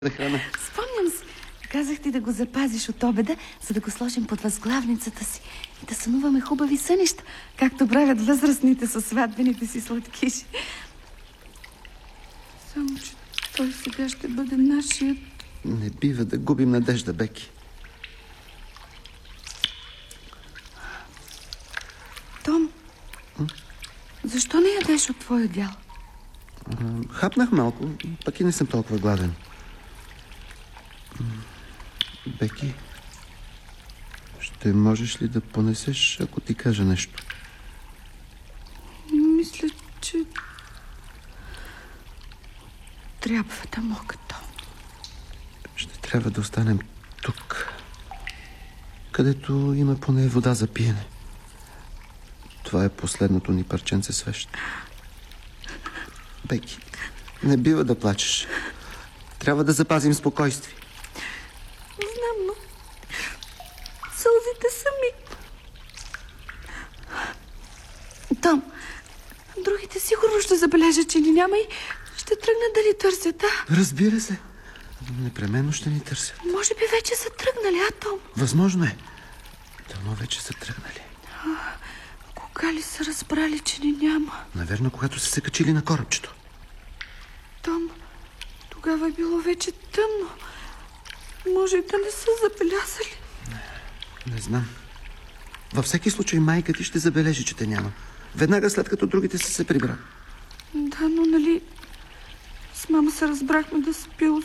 храна. Спомням си. Казах ти да го запазиш от обеда, за да го сложим под възглавницата си и да сънуваме хубави сънища, както правят възрастните със сватбените си сладкиши. Само, че той сега ще бъде нашият. Не бива да губим надежда, Беки. Том, защо не ядеш от твоя дял? Хапнах малко, пък и не съм толкова гладен. Беки, ще можеш ли да понесеш, ако ти кажа нещо? Мисля, че трябва да мога, Том. Ще трябва да останем тук, където има поне вода за пиене. Това е последното ни парченце свещ. Беки, не бива да плачеш. Трябва да запазим спокойствие. Знам, но сълзите са ми. Том, другите сигурно ще забележат, че ни няма и ще тръгнат да ни търсят, да? Разбира се. Непременно ще ни търсят. Може би вече са тръгнали, а, Том? Възможно е. Дано вече са тръгнали. Кога ли са разбрали, че ни няма? Наверно, когато са се качили на корабчето. Том, тогава е било вече тъмно. Може и да не са забелязали. Не знам. Във всеки случай майка ти ще забележи, че те няма. Веднага след като другите са се прибрали. Да, но нали с мама се разбрахме да спи